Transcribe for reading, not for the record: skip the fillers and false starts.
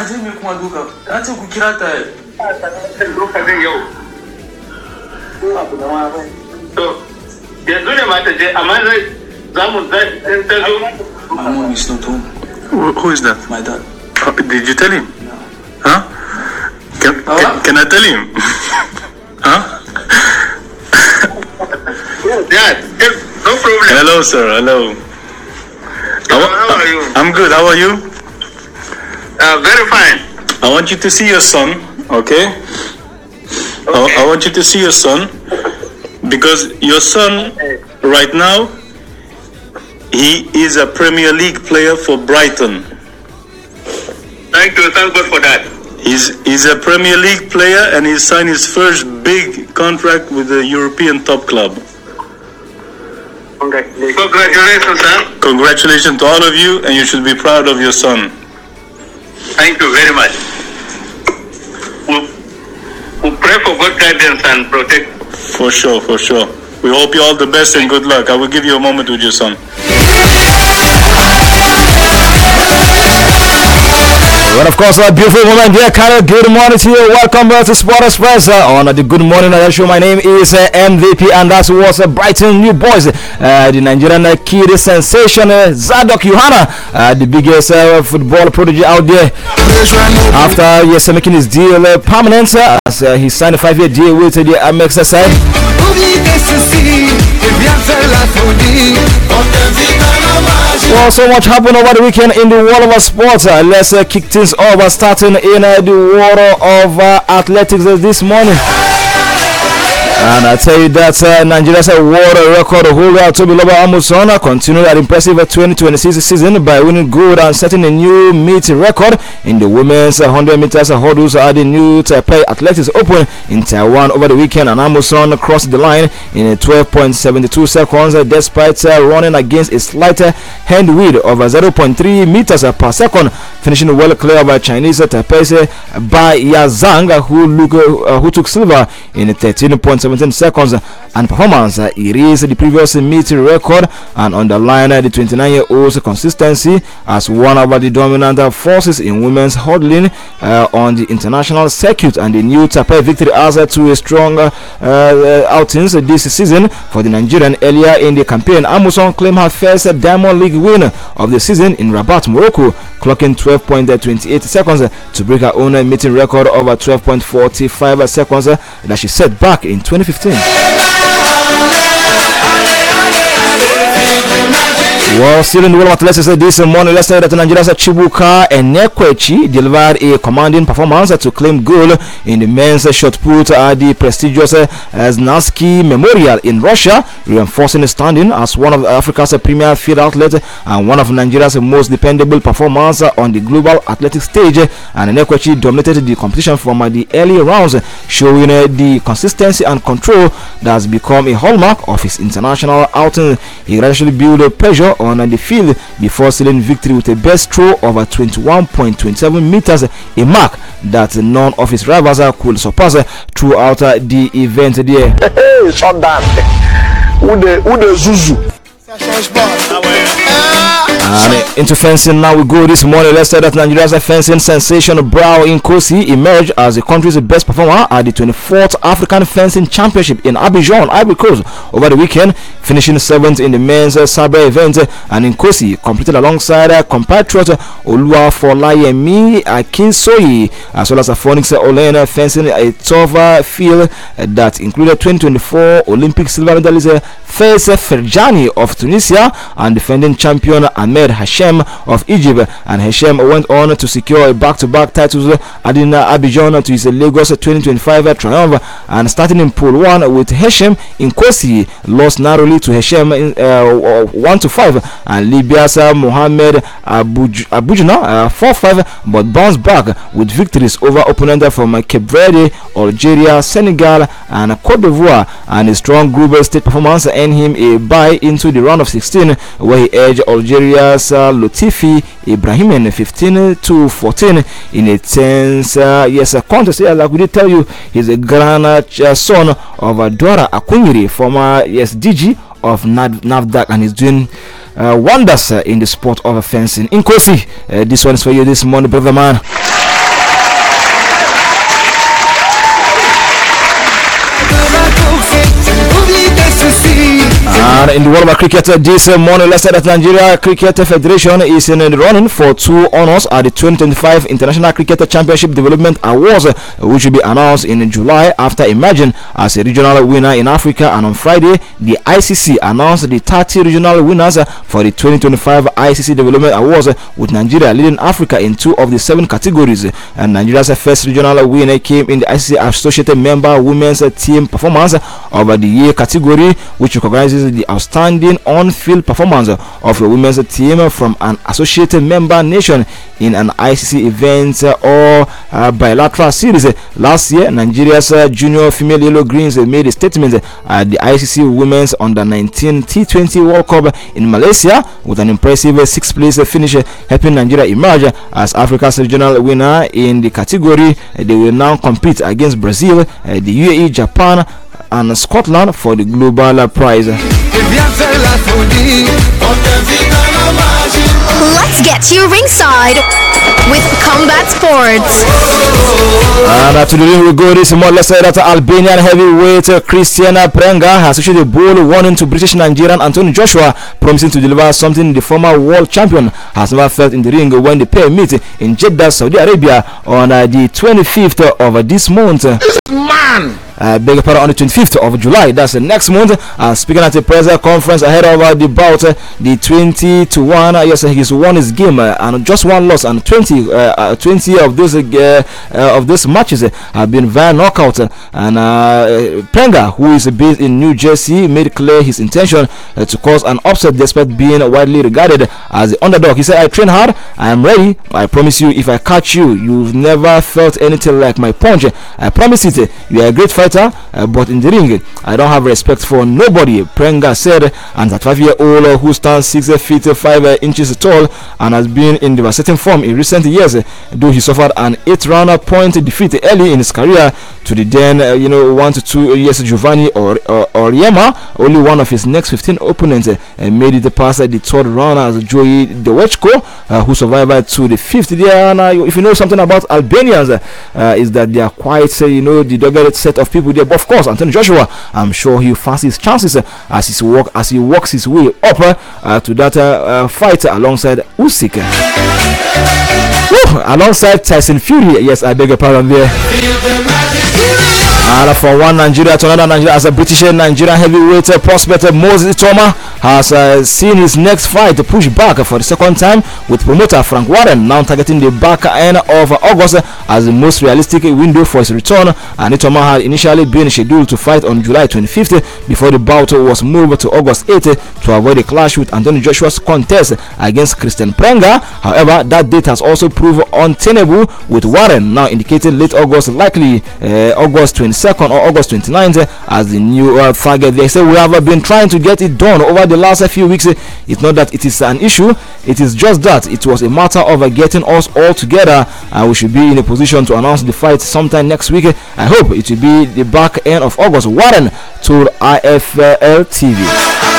Aje me kuma duka. Na ce ku kira ta. Lokacin yau. To, yanzu ne ma ta je, amma zai ta zo. My mom is not home. Who is that? My dad. Did you tell him? No. Huh? Can I tell him? Huh? Yeah, no problem. Hello, sir. Hello. How are you? I'm good. How are you? Very fine. I want you to see your son, okay? I want you to see your son because your son right now, he is a Premier League player for Brighton. Thank God for that. He's a Premier League player and he signed his first big contract with the European top club. Congratulations, sir. Congratulations to all of you, and you should be proud of your son. Thank you very much. We'll pray for God guidance and protect. For sure, for sure. We hope you all the best and good luck. I will give you a moment with your son. Well, of course, a beautiful woman, dear Carol. Good morning to you. Welcome back to Sport Express on the Good Morning show. My name is MVP, and that was Brighton New Boys. The Nigerian kid sensation, Zadok Yohana, the biggest football prodigy out there. After making his deal permanent, as he signed a 5-year deal with the Amex side. Well, so much happened over the weekend in the world of sports. Let's kick things off, starting in the world of athletics this morning. And I tell you that Nigeria's world record holder Tobiloba Amuson continued an impressive 2026 season by winning gold and setting a new meet record in the women's 100 meters hurdles at the new Taipei Athletics Open in Taiwan over the weekend. And Amuson crossed the line in 12.72 seconds despite running against a slight hand width of 0.3 meters per second, finishing well clear of Chinese Taipei's Bai Yazang, who took silver in 13.17 seconds and performance. Erased the previous meet record and underlined the 29-year-old's consistency as one of the dominant forces in women's hurdling on the international circuit. And the new Taipei victory adds to a strong outings this season for the Nigerian. Earlier in the campaign, Amuson claimed her first Diamond League win of the season in Rabat, Morocco, clocking 12.28 seconds to break her own meeting record of 12.45 seconds that she set back in 2015. Well, still in the world of athletics this morning, let's say that Nigeria's Chibuka and Nekwechi delivered a commanding performance to claim gold in the men's shot put at the prestigious Znansky Memorial in Russia, reinforcing his standing as one of Africa's premier field athletes and one of Nigeria's most dependable performers on the global athletic stage. And Nekwechi dominated the competition from the early rounds, showing the consistency and control that has become a hallmark of his international outing. He gradually built pressure on the field before sealing victory with a best throw of 21.27 meters, a mark that none of his rivals could surpass throughout the event there. Hey, shut down. Who the Zuzu? And into fencing now we go this morning. Let's say that Nigeria's fencing sensation Brow Nkosi emerged as the country's best performer at the 24th African Fencing Championship in Abidjan, Ivory Coast over the weekend, finishing 7th in the men's Sabre event. And Nkosi completed alongside compatriot Oluwafolayemi Akinsoyi as well as Phoenix Olena, fencing a tough field that included 2024 Olympic silver medalist Faiz Ferjani of Tunisia and defending champion Ahmed Hashem of Egypt. And Hashem went on to secure back-to-back titles, adding Abidjan to his Lagos 2025 triumph. And starting in Pool 1 with Hashem, Nkosi lost narrowly to Hashem 1-5, and Libya's Mohamed Abujna 4-5, but bounced back with victories over opponents from Cape Verde, Algeria, Senegal, and Cote d'Ivoire. And a strong group state performance earned him a bye into the round of 16, where he edged Algeria's Latifi Ibrahim 15-14 in a tense contest. Yeah, like we did tell you, he's a grand son of Dora Akunyiri, former DG of NAFDAC, and he's doing wonders in the sport of fencing. Nkosi, this one is for you this morning, brother man. And in the world of cricket this morning, let's say that Nigeria Cricket Federation is in the running for 2 honors at the 2025 International Cricket Championship Development Awards, which will be announced in July after emerging as a regional winner in Africa. And on Friday, the ICC announced the 30 regional winners for the 2025 ICC Development Awards, with Nigeria leading Africa in 2 of the 7 categories. And Nigeria's first regional winner came in the ICC Associated Member Women's Team Performance of the Year category, which recognizes the outstanding on-field performance of a women's team from an associated member nation in an ICC event or bilateral series. Last year, Nigeria's junior female Yellow Greens made a statement at the ICC Women's Under-19 T20 World Cup in Malaysia with an impressive 6th place finish, helping Nigeria emerge as Africa's regional winner in the category. They will now compete against Brazil, the UAE, Japan, and Scotland for the global prize. Let's get you ringside with Combat Sports. And to the ring we go this morning. Let's say that Albanian heavyweight Christian Prenga has issued a bold warning to British Nigerian Anthony Joshua, promising to deliver something the former world champion has never felt in the ring when the pair meet in Jeddah, Saudi Arabia on the 25th of this month. Beg your pardon, on the 25th of July, that's the next month. Speaking at a press conference ahead of the bout, the 20-1, yes, he's won his game and just one loss, and 20 of those matches have been via knockout. And Prenga, who is based in New Jersey, made clear his intention to cause an upset despite being widely regarded as the underdog. He said, "I train hard, I am ready. I promise you, if I catch you, you've never felt anything like my punch. I promise it. You are a great fighter, but in the ring, I don't have respect for nobody," Prenga said. And that 5-year-old who stands 6 feet 5 inches tall and has been in devastating form in recent years, though he suffered an 8-round point defeat early in his career to the then 1 to 2 years Giovanni Oriema. Only one of his next 15 opponents made it past the 3rd round as Joey Dewechko, who survived to the 5th. If you know something about Albanians, is that they are quite the dogged set of people there. But of course, Anthony Joshua, I'm sure he'll fancy his chances as he works his way up to that fight alongside Usyk. Alongside Tyson Fury. Yes, I beg your pardon there. And from one Nigeria to another Nigeria, as a British Nigerian heavyweight prospect Moses Itoma has seen his next fight push back for the 2nd time, with promoter Frank Warren now targeting the back end of August as the most realistic window for his return. And Itoma had initially been scheduled to fight on July 25th before the bout was moved to August 8th to avoid a clash with Anthony Joshua's contest against Christian Prenga. However, that date has also proved untenable, with Warren now indicating late August, likely August 22nd or August 29th as the new target. They say, "We have been trying to get it done over the last few weeks. It's not that it is an issue, it is just that it was a matter of getting us all together, and we should be in a position to announce the fight sometime next week. I hope it will be the back end of August," Warren told IFL TV.